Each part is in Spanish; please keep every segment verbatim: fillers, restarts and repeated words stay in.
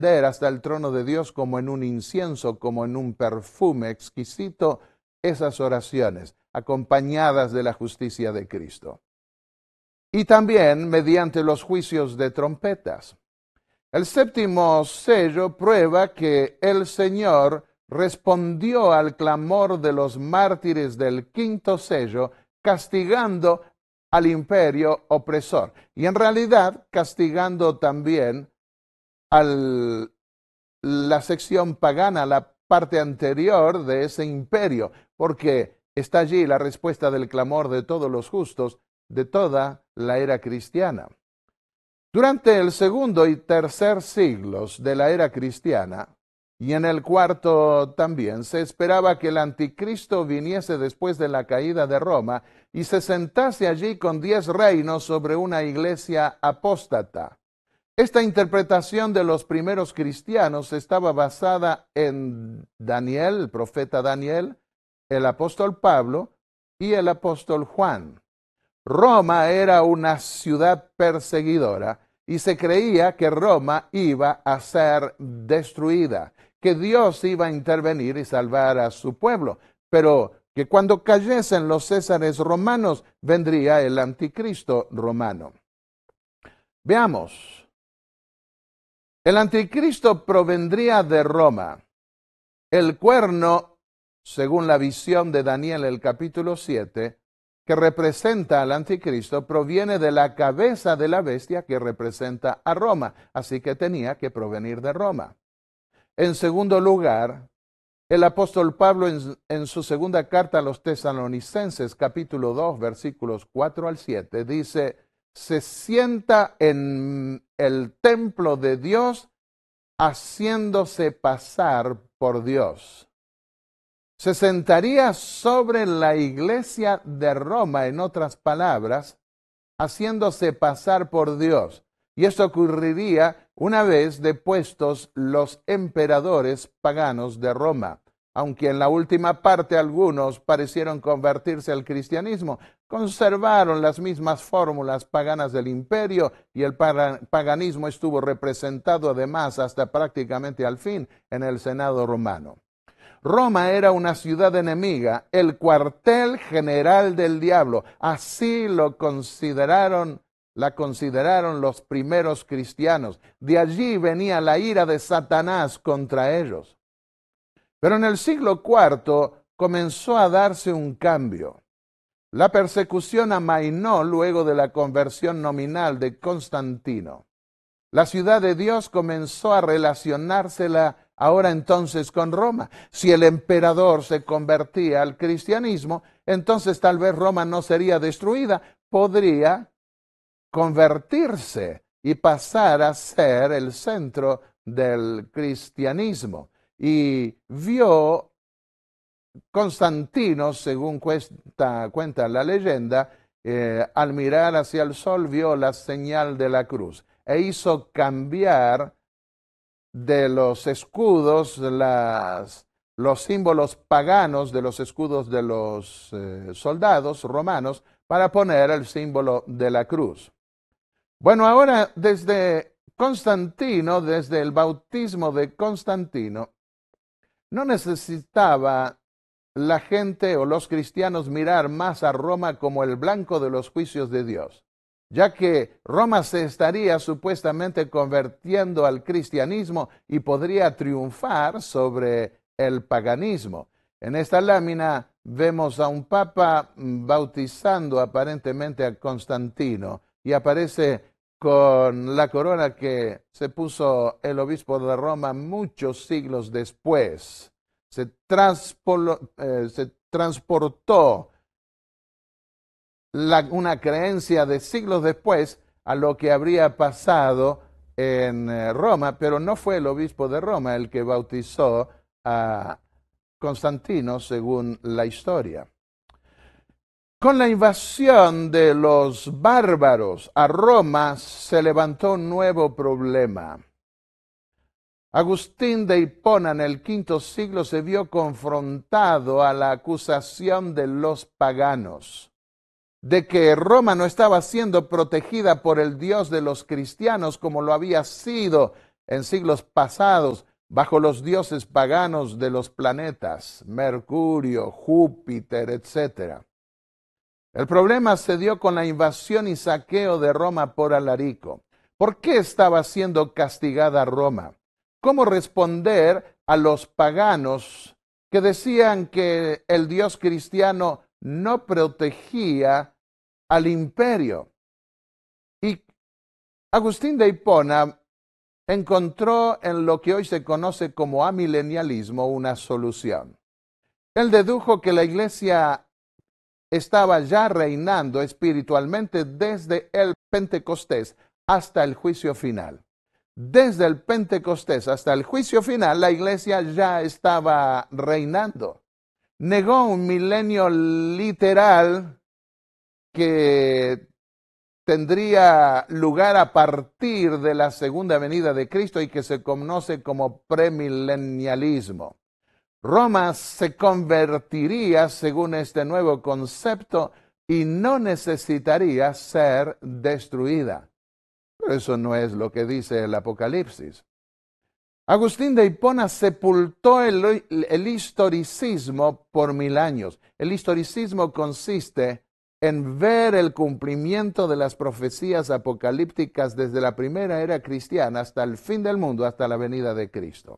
hasta el trono de Dios como en un incienso, como en un perfume exquisito, esas oraciones, acompañadas de la justicia de Cristo. Y también mediante los juicios de trompetas. El séptimo sello prueba que el Señor respondió al clamor de los mártires del quinto sello, castigando al imperio opresor. Y en realidad castigando también a la sección pagana, la parte anterior de ese imperio, porque está allí la respuesta del clamor de todos los justos de toda la era cristiana. Durante el segundo y tercer siglos de la era cristiana, y en el cuarto también, se esperaba que el anticristo viniese después de la caída de Roma y se sentase allí con diez reinos sobre una iglesia apóstata. Esta interpretación de los primeros cristianos estaba basada en Daniel, el profeta Daniel, el apóstol Pablo y el apóstol Juan. Roma era una ciudad perseguidora y se creía que Roma iba a ser destruida, que Dios iba a intervenir y salvar a su pueblo, pero que cuando cayesen los césares romanos vendría el anticristo romano. Veamos. El anticristo provendría de Roma. El cuerno, según la visión de Daniel, el capítulo siete, que representa al anticristo, proviene de la cabeza de la bestia que representa a Roma, así que tenía que provenir de Roma. En segundo lugar, el apóstol Pablo en, en su segunda carta a los tesalonicenses, capítulo dos, versículos cuatro al siete, dice: se sienta en el templo de Dios haciéndose pasar por Dios. Se sentaría sobre la iglesia de Roma, en otras palabras, haciéndose pasar por Dios. Y esto ocurriría una vez depuestos los emperadores paganos de Roma. Aunque en la última parte algunos parecieron convertirse al cristianismo, conservaron las mismas fórmulas paganas del imperio y el paganismo estuvo representado además hasta prácticamente al fin en el Senado romano. Roma era una ciudad enemiga, el cuartel general del diablo. Así lo consideraron, la consideraron los primeros cristianos. De allí venía la ira de Satanás contra ellos. Pero en el siglo cuarto comenzó a darse un cambio. La persecución amainó luego de la conversión nominal de Constantino. La ciudad de Dios comenzó a relacionársela ahora entonces con Roma. Si el emperador se convertía al cristianismo, entonces tal vez Roma no sería destruida, podría convertirse y pasar a ser el centro del cristianismo. Y vio Constantino, según cuenta, cuenta la leyenda, eh, al mirar hacia el sol vio la señal de la cruz e hizo cambiar de los escudos, las, los símbolos paganos de los escudos de los eh, soldados romanos para poner el símbolo de la cruz. Bueno, ahora desde Constantino, desde el bautismo de Constantino, no necesitaba la gente o los cristianos mirar más a Roma como el blanco de los juicios de Dios, ya que Roma se estaría supuestamente convirtiendo al cristianismo y podría triunfar sobre el paganismo. En esta lámina vemos a un papa bautizando aparentemente a Constantino y aparece con la corona que se puso el obispo de Roma muchos siglos después. Se, eh, se transportó La, una creencia de siglos después a lo que habría pasado en eh, Roma, pero no fue el obispo de Roma el que bautizó a Constantino, según la historia. Con la invasión de los bárbaros a Roma se levantó un nuevo problema. Agustín de Hipona en el quinto siglo se vio confrontado a la acusación de los paganos de que Roma no estaba siendo protegida por el Dios de los cristianos como lo había sido en siglos pasados bajo los dioses paganos de los planetas, Mercurio, Júpiter, etcétera. El problema se dio con la invasión y saqueo de Roma por Alarico. ¿Por qué estaba siendo castigada Roma? ¿Cómo responder a los paganos que decían que el Dios cristiano no protegía al imperio? Y Agustín de Hipona encontró en lo que hoy se conoce como amilenialismo una solución. Él dedujo que la iglesia estaba ya reinando espiritualmente desde el Pentecostés hasta el juicio final. Desde el Pentecostés hasta el juicio final, la iglesia ya estaba reinando. Negó un milenio literal que tendría lugar a partir de la segunda venida de Cristo y que se conoce como premilenialismo. Roma se convertiría según este nuevo concepto y no necesitaría ser destruida. Pero eso no es lo que dice el Apocalipsis. Agustín de Hipona sepultó el, el historicismo por mil años. El historicismo consiste en ver el cumplimiento de las profecías apocalípticas desde la primera era cristiana hasta el fin del mundo, hasta la venida de Cristo.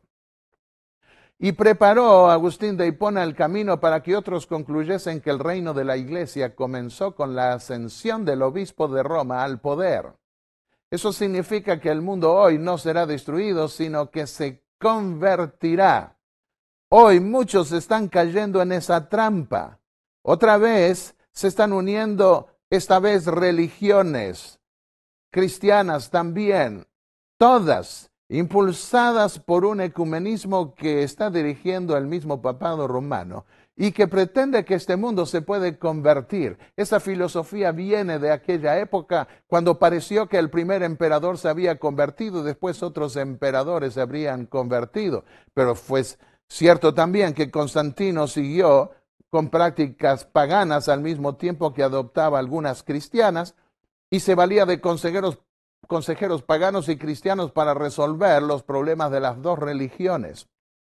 Y preparó Agustín de Hipona el camino para que otros concluyesen que el reino de la iglesia comenzó con la ascensión del obispo de Roma al poder. Eso significa que el mundo hoy no será destruido, sino que se convertirá. Hoy muchos están cayendo en esa trampa. Otra vez se están uniendo, esta vez religiones cristianas también, todas impulsadas por un ecumenismo que está dirigiendo el mismo papado romano y que pretende que este mundo se puede convertir. Esa filosofía viene de aquella época cuando pareció que el primer emperador se había convertido, después otros emperadores se habrían convertido. Pero fue cierto también que Constantino siguió con prácticas paganas al mismo tiempo que adoptaba algunas cristianas y se valía de consejeros consejeros paganos y cristianos para resolver los problemas de las dos religiones.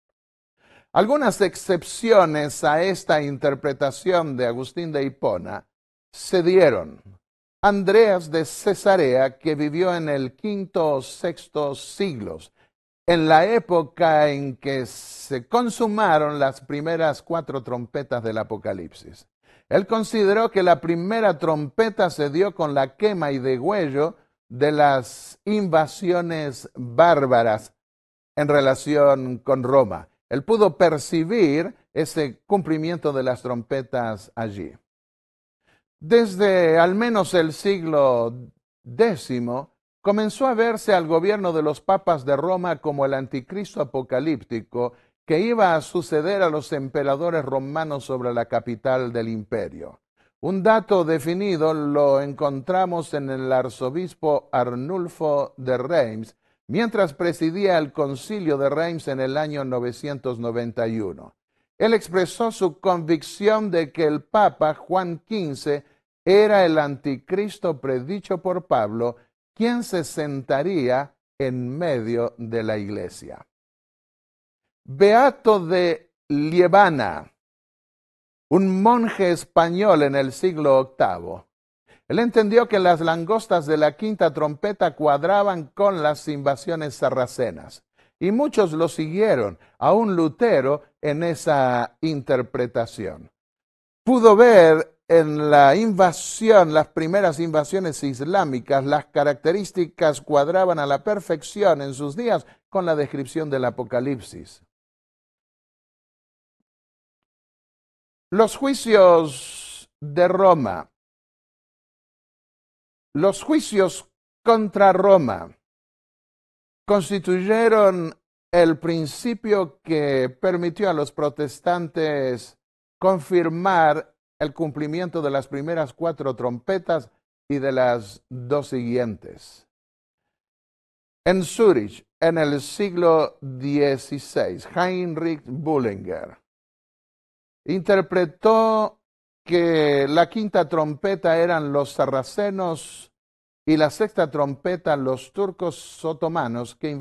Algunas excepciones a esta interpretación de Agustín de Hipona se dieron. Andreas de Cesarea, que vivió en el quinto o sexto siglos, en la época en que se consumaron las primeras cuatro trompetas del Apocalipsis. Él consideró que la primera trompeta se dio con la quema y degüello de las invasiones bárbaras en relación con Roma. Él pudo percibir ese cumplimiento de las trompetas allí. Desde al menos el siglo décimo comenzó a verse al gobierno de los papas de Roma como el anticristo apocalíptico que iba a suceder a los emperadores romanos sobre la capital del imperio. Un dato definido lo encontramos en el arzobispo Arnulfo de Reims, mientras presidía el concilio de Reims en el año novecientos noventa y uno. Él expresó su convicción de que el Papa Juan quince era el anticristo predicho por Pablo, quien se sentaría en medio de la iglesia. Beato de Liébana, un monje español en el siglo octavo. Él entendió que las langostas de la quinta trompeta cuadraban con las invasiones sarracenas. Y muchos lo siguieron, aún Lutero, en esa interpretación. Pudo ver en la invasión, las primeras invasiones islámicas, las características cuadraban a la perfección en sus días con la descripción del Apocalipsis. Los juicios de Roma, los juicios contra Roma constituyeron el principio que permitió a los protestantes confirmar el cumplimiento de las primeras cuatro trompetas y de las dos siguientes. En Zúrich, en el siglo dieciséis, Heinrich Bullinger interpretó que la quinta trompeta eran los sarracenos y la sexta trompeta los turcos otomanos que